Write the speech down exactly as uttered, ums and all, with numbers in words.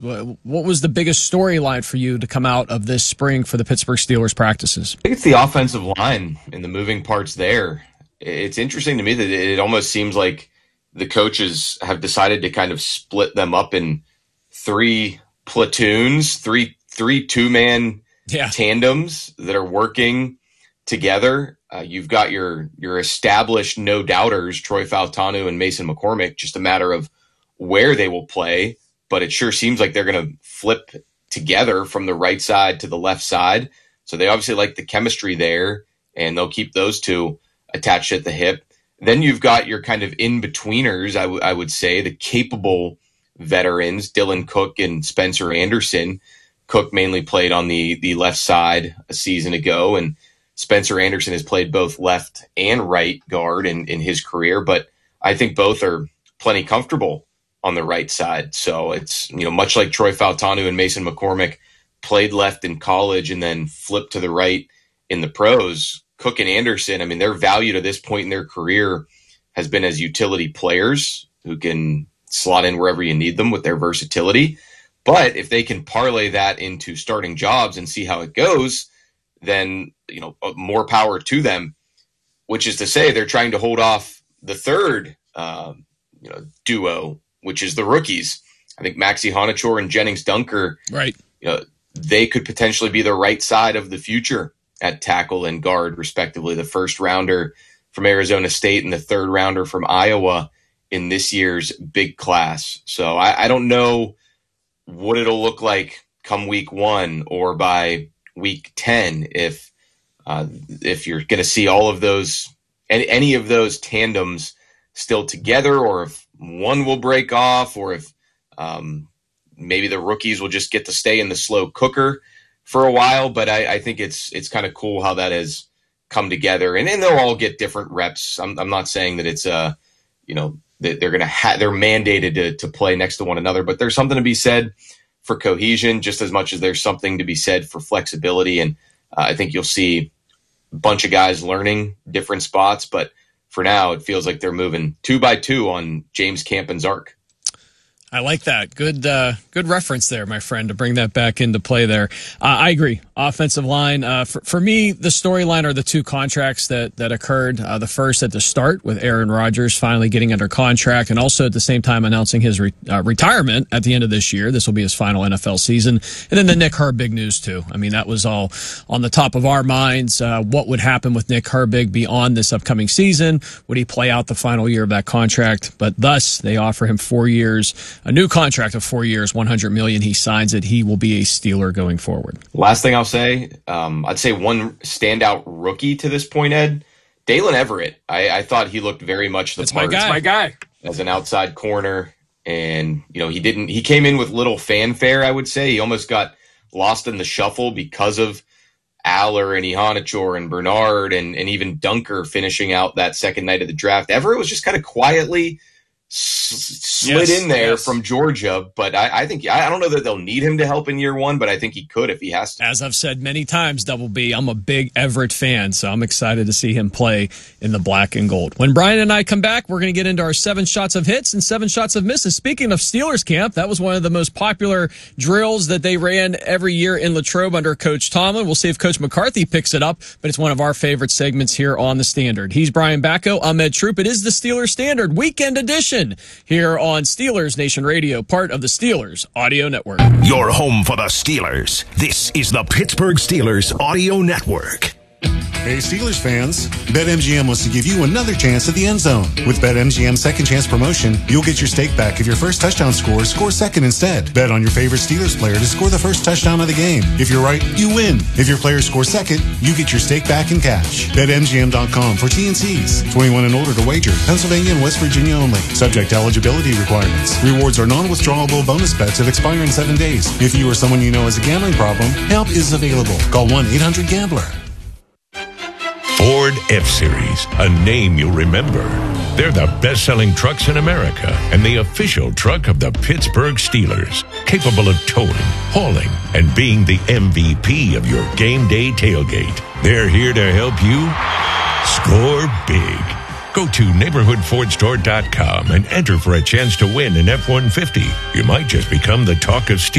What was the biggest storyline for you to come out of this spring for the Pittsburgh Steelers practices? I think it's the offensive line and the moving parts there. It's interesting to me that it almost seems like the coaches have decided to kind of split them up in three platoons, three three two-man yeah. tandems that are working together. Uh, you've got your your established no-doubters, Troy Fautanu and Mason McCormick, just a matter of where they will play, but it sure seems like they're going to flip together from the right side to the left side. So they obviously like the chemistry there, and they'll keep those two attached at the hip. Then you've got your kind of in-betweeners, I, w- I would say, the capable veterans, Dylan Cook and Spencer Anderson. Cook mainly played on the, the left side a season ago, and Spencer Anderson has played both left and right guard in, in his career, but I think both are plenty comfortable on the right side. So it's, you know, much like Troy Fautanu and Mason McCormick played left in college and then flipped to the right in the pros. Cook and Anderson, I mean, their value to this point in their career has been as utility players who can slot in wherever you need them with their versatility. But if they can parlay that into starting jobs and see how it goes, then, you know, more power to them, which is to say they're trying to hold off the third, uh, you know, duo, which is the rookies. I think Maxi Honachor and Jennings Dunker, right? You know, they could potentially be the right side of the future at tackle and guard, respectively. The first rounder from Arizona State and the third rounder from Iowa in this year's big class. So I, I don't know what it'll look like come week one or by week ten if uh, if you're going to see all of those, any, any of those tandems still together, or if one will break off, or if um, maybe the rookies will just get to stay in the slow cooker for a while. But I, I think it's it's kind of cool how that has come together, and, and they'll all get different reps. I'm, I'm not saying that it's uh you know that they're gonna ha- they're mandated to to play next to one another, but there's something to be said for cohesion just as much as there's something to be said for flexibility. And uh, I think you'll see a bunch of guys learning different spots, but for now it feels like they're moving two by two on James Campen's arc. I like that. Good uh, good reference there, my friend, to bring that back into play there. Uh, I agree. Offensive line. Uh, for, for me, the storyline are the two contracts that, that occurred. Uh, the first at the start with Aaron Rodgers finally getting under contract, and also at the same time announcing his re- uh, retirement at the end of this year. This will be his final N F L season. And then the Nick Herbig news, too. I mean, that was all on the top of our minds. Uh, what would happen with Nick Herbig beyond this upcoming season? Would he play out the final year of that contract? But thus, they offer him four years. A new contract of four years, one hundred million dollars. He signs it. He will be a Steeler going forward. Last thing I'll say, um, I'd say one standout rookie to this point, Ed, Dalen Everett. I, I thought he looked very much the That's part. my guy. That's my guy. As an outside corner. And, you know, he didn't, he came in with little fanfare, I would say. He almost got lost in the shuffle because of Aller and Ihanichor and Bernard and, and even Dunker finishing out that second night of the draft. Everett was just kind of quietly slid yes, in there yes. from Georgia, but I, I think I don't know that they'll need him to help in year one, but I think he could if he has to. As I've said many times, Double B, I'm a big Everett fan, so I'm excited to see him play in the black and gold. When Brian and I come back, we're going to get into our seven shots of hits and seven shots of misses. Speaking of Steelers camp, that was one of the most popular drills that they ran every year in Latrobe under Coach Tomlin. We'll see if Coach McCarthy picks it up, but it's one of our favorite segments here on The Standard. He's Brian Bacco. I'm Ed Troop. It is the Steelers Standard Weekend Edition here on Steelers Nation Radio, part of the Steelers Audio Network. Your home for the Steelers. This is the Pittsburgh Steelers Audio Network. Hey, Steelers fans, BetMGM wants to give you another chance at the end zone. With BetMGM's Second Chance promotion, you'll get your stake back if your first touchdown scorer scores second instead. Bet on your favorite Steelers player to score the first touchdown of the game. If you're right, you win. If your player scores second, you get your stake back in cash. Bet M G M dot com for T and C's. twenty-one and older to wager. Pennsylvania and West Virginia only. Subject to eligibility requirements. Rewards are non-withdrawable bonus bets that expire in seven days. If you or someone you know has a gambling problem, help is available. Call one eight hundred gambler. Ford F-Series, a name you'll remember. They're the best-selling trucks in America and the official truck of the Pittsburgh Steelers, capable of towing, hauling, and being the M V P of your game day tailgate. They're here to help you score big. Go to neighborhood ford store dot com and enter for a chance to win an F one fifty. You might just become the talk of Steel.